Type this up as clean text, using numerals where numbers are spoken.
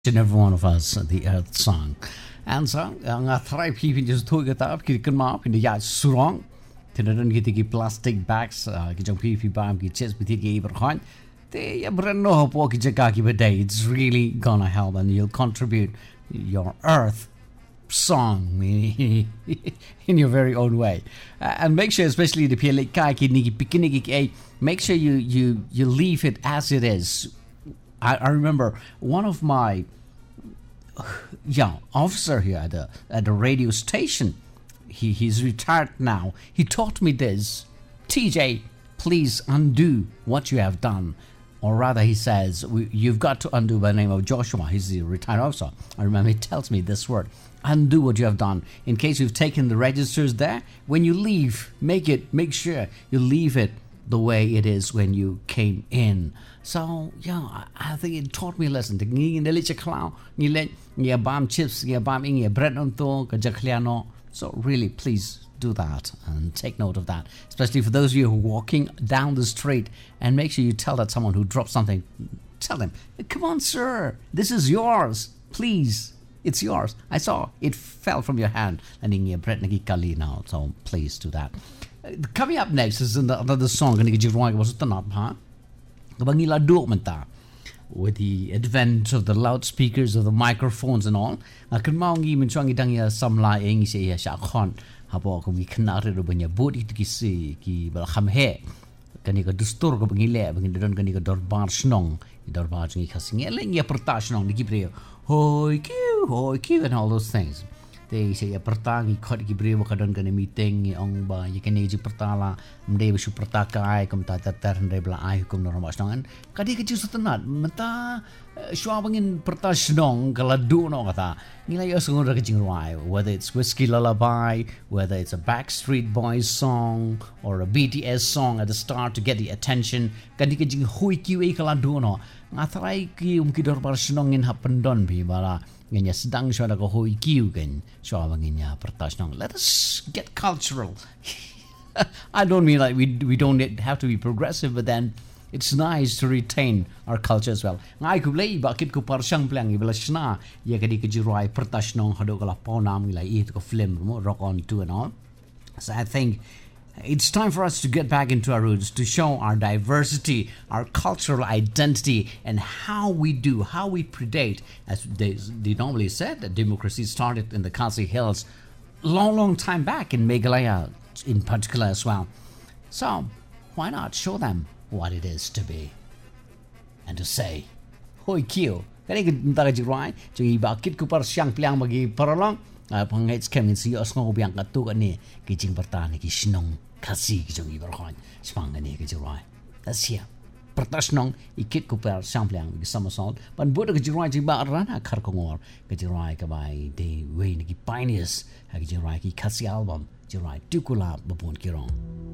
and every one of us the Earth song. And so, ang try people just talk it up, ki kan map in the yard surong. Tinaran kita ki plastic bags, ki jong pipi bam ki chest with ki berhan. They no po ki jaga ki day. It's really gonna help, and you'll contribute your Earth song in your very own way. And make sure, especially the PLA kai ki niki pikiniki, make sure you leave it as it is. I remember one of my officer here at the radio station. He's retired now. He taught me this. TJ, please undo what you have done. Or rather, he says, you've got to undo by the name of Joshua. He's the retired officer. I remember he tells me this word. Undo what you have done. In case you've taken the registers there, when you leave, make sure you leave it the way it is when you came in. So, I think it taught me a lesson. So really, please do that and take note of that. Especially for those of you who are walking down the street, and make sure you tell that someone who dropped something, tell them, come on, sir, this is yours. Please, it's yours. I saw it fell from your hand. So please do that. Coming up next is another song. With the advent of the loudspeakers, of the microphones and all, akan maungi mencuangi dangya samla eng se ya shakon habo ko mi khnare ro banya bodi ki ki bal khamhe kani ka dustur ko bangile bangin don kani ka dorbar snong dorbar ngi khasing eleng ya perta snong ni gibre hoi kiu and all those things. They say pertangi khot ki bre ka don kani meeting ong ba ye kani ji pertala mde su pertaka ai kom ta tar ndre bla ai kom no mas nong kadi ke ju sutanat mata shwabangin perta snong kala du no kata nila yo sungun ra kijing rai, whether it's Whiskey Lullaby, whether it's a Backstreet Boys song or a BTS song at the start to get the attention, kadi ke jing hui ki e kala du no ngatrai ki ki dor bar snong in hapendon bi bala. Let us get cultural. I don't mean like we don't have to be progressive, but then it's nice to retain our culture as well. Ngai ku lei bakit ku parsang plang ibala shna ya kadi kejirai pertashnong hado kala ponam ngai it ko film mo rock on to and all. So I think it's time for us to get back into our roots, to show our diversity, our cultural identity, and how we predate. As they normally said, that democracy started in the Khasi Hills long time back, in Meghalaya in particular as well. So why not show them what it is to be and to say, hoi kyo, kani kita jirai, jadi bakit ku par siang pliang bagi paralong. Pangait kemin si osngo biang katu ni kijing bertani ki sinong kasi kijong iberhon spang ni kijirai. That's here. Pertasnong ikit ku per sampling ki somersault pan budak kijirai jiba rana khar kongor kijirai ka bai de way ni ki pioneers ha kijirai ki kasi album jirai tukula babon kirong.